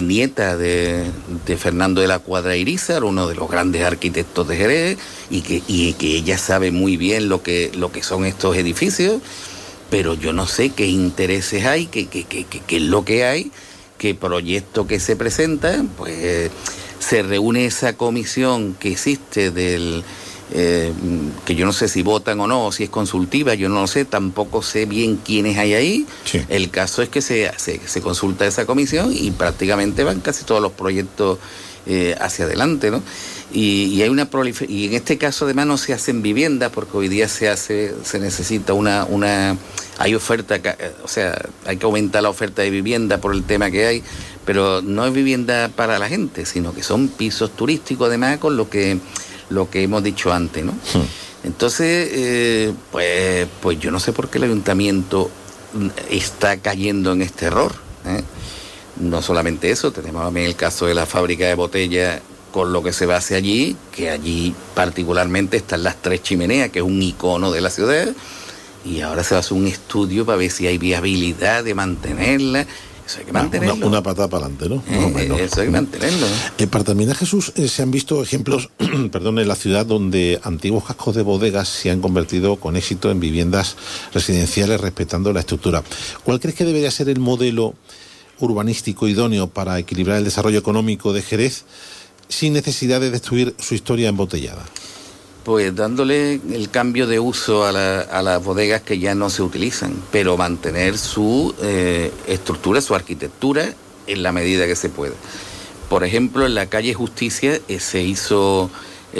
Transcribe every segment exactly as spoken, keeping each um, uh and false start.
nieta de, de Fernando de la Cuadra Irízar, uno de los grandes arquitectos de Jerez, y que, y que ella sabe muy bien lo que, lo que son estos edificios, pero yo no sé qué intereses hay, qué, qué, qué, qué, qué es lo que hay, qué proyecto que se presenta. Pues se reúne esa comisión que existe del... Eh, que yo no sé si votan o no, o si es consultiva, yo no lo sé, tampoco sé bien quiénes hay ahí. Sí. El caso es que se, se, se consulta esa comisión y prácticamente van casi todos los proyectos eh, hacia adelante, ¿no? Y, y hay una prolifer- y en este caso además no se hacen viviendas, porque hoy día se hace, se necesita una, una hay oferta, o sea, hay que aumentar la oferta de vivienda por el tema que hay, pero no es vivienda para la gente, sino que son pisos turísticos además, con lo que lo que hemos dicho antes, ¿no? Sí. Entonces, eh, pues, pues yo no sé por qué el ayuntamiento está cayendo en este error, ¿eh? No solamente eso, tenemos también el caso de la fábrica de botellas, con lo que se va hacia allí, que allí particularmente están las Tres Chimeneas, que es un icono de la ciudad, y ahora se va a hacer un estudio para ver si hay viabilidad de mantenerla. Eso hay que mantenerlo. Una, una patada para adelante, ¿no? Eh, no, no. Eso hay que mantenerlo. Eh, para terminar, Jesús, eh, se han visto ejemplos, perdón, en la ciudad donde antiguos cascos de bodegas se han convertido con éxito en viviendas residenciales respetando la estructura. ¿Cuál crees que debería ser el modelo urbanístico idóneo para equilibrar el desarrollo económico de Jerez sin necesidad de destruir su historia embotellada? Pues dándole el cambio de uso a, la, a las bodegas que ya no se utilizan, pero mantener su eh, estructura, su arquitectura en la medida que se pueda. Por ejemplo, en la calle Justicia eh, se hizo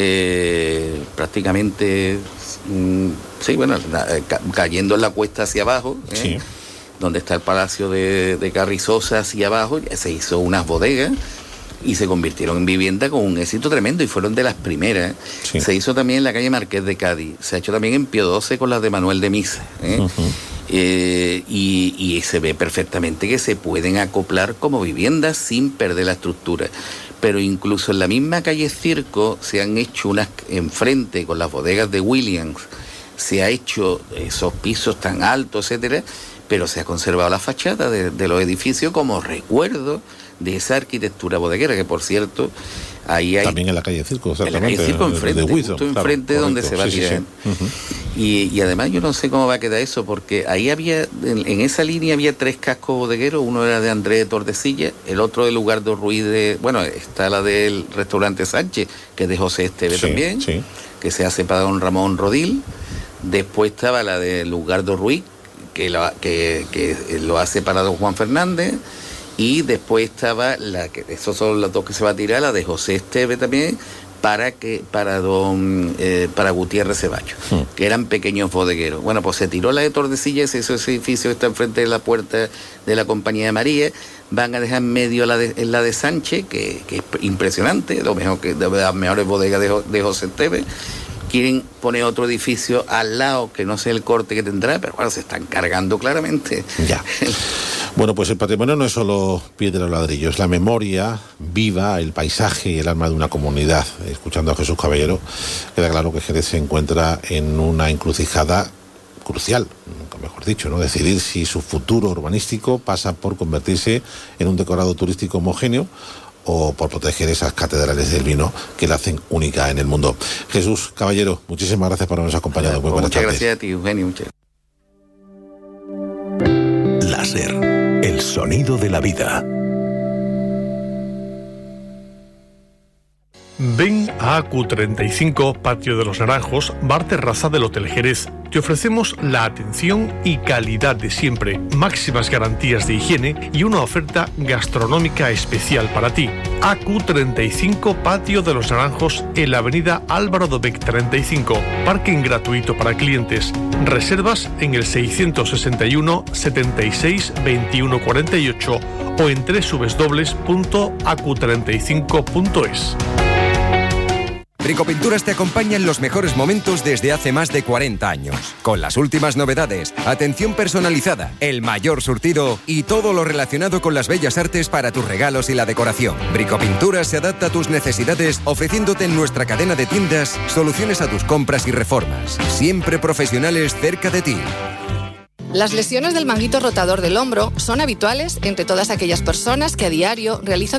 eh, prácticamente, mm, sí, bueno, la, ca, cayendo en la cuesta hacia abajo, ¿eh? Sí. Donde está el Palacio de, de Carrizosa hacia abajo, se hizo unas bodegas y se convirtieron en vivienda con un éxito tremendo y fueron de las primeras. Sí. Se hizo también en la calle Marqués de Cádiz, se ha hecho también en Pío doce con las de Manuel de Misa, ¿eh? Uh-huh. eh, y, y se ve perfectamente que se pueden acoplar como viviendas sin perder la estructura. Pero incluso en la misma calle Circo se han hecho unas enfrente con las bodegas de Williams, se ha hecho esos pisos tan altos, etcétera, pero se ha conservado la fachada de, de los edificios como recuerdo de esa arquitectura bodeguera, que por cierto, ahí hay... También en la calle Circo, exactamente. En la calle Circo, enfrente, de Huizo, justo claro, enfrente correcto, donde se va sí, a tirar. Sí, sí. Uh-huh. Y, y además yo no sé cómo va a quedar eso, porque ahí había, en, en esa línea había tres cascos bodegueros, uno era de Andrés de Tordesillas, el otro de Lugardo Ruiz de... Bueno, está la del restaurante Sánchez, que es de José Esteve sí, también, sí. Que se hace para don Ramón Rodil. Después estaba la de Lugardo Ruiz, que lo, que, que lo hace para don Juan Fernández. Y después estaba la que esos son los dos que se va a tirar, la de José Esteve también, para que para don eh, para Gutiérrez Ceballos, sí. Que eran pequeños bodegueros. Bueno, pues se tiró la de Tordesillas, ese edificio que está enfrente de la puerta de la Compañía de María, van a dejar en medio la de, la de Sánchez, que, que es impresionante, lo mejor que de las mejores bodegas de, de José Esteve. Quieren poner otro edificio al lado, que no sé el corte que tendrá, pero bueno, se están cargando claramente. Ya. Bueno, pues el patrimonio no es solo piedra o ladrillo, es la memoria viva, el paisaje y el alma de una comunidad. Escuchando a Jesús Caballero, queda claro que Jerez se encuentra en una encrucijada crucial, nunca mejor dicho, ¿no? Decidir si su futuro urbanístico pasa por convertirse en un decorado turístico homogéneo o por proteger esas catedrales del vino que la hacen única en el mundo. Jesús Caballero, muchísimas gracias por habernos acompañado. Muy buenas muchas tardes. Gracias a ti, Eugenio. Muchas Láser, el sonido de la vida. Ven a A Q treinta y cinco, Patio de los Naranjos, bar terraza del Hotel Jerez. Te ofrecemos la atención y calidad de siempre, máximas garantías de higiene y una oferta gastronómica especial para ti. A Q treinta y cinco, Patio de los Naranjos, en la avenida Álvaro Dobech treinta y cinco. Parking gratuito para clientes. Reservas en el seiscientos sesenta y uno, setenta y seis, veintiuno cuarenta y ocho o en doble u doble u doble u punto a q treinta y cinco punto es. Bricopinturas te acompaña en los mejores momentos desde hace más de cuarenta años. Con las últimas novedades, atención personalizada, el mayor surtido y todo lo relacionado con las bellas artes para tus regalos y la decoración. Bricopinturas se adapta a tus necesidades, ofreciéndote en nuestra cadena de tiendas soluciones a tus compras y reformas. Siempre profesionales cerca de ti. Las lesiones del manguito rotador del hombro son habituales entre todas aquellas personas que a diario realizan